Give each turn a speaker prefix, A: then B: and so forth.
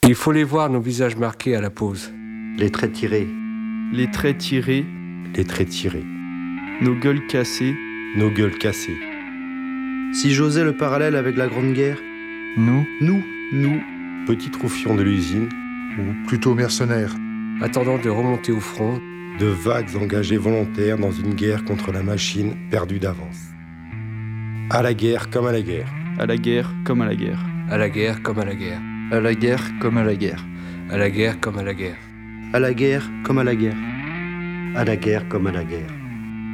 A: Il faut les voir, nos visages marqués à la pause.
B: Les traits tirés.
C: Les traits tirés.
D: Les traits tirés.
C: Nos gueules cassées.
D: Nos gueules cassées.
B: Si j'osais le parallèle avec la Grande Guerre.
C: Nous.
D: Petits troufions de l'usine.
E: Ou plutôt mercenaires.
A: Attendant de remonter au front.
D: De vagues engagés volontaires dans une guerre contre la machine perdue d'avance. À la guerre comme à la guerre.
C: À la guerre comme à la guerre.
A: À la guerre comme à la guerre.
F: À la guerre comme à la guerre.
A: À la guerre comme à la guerre.
B: À la guerre comme à la guerre.
G: À la guerre comme à la guerre.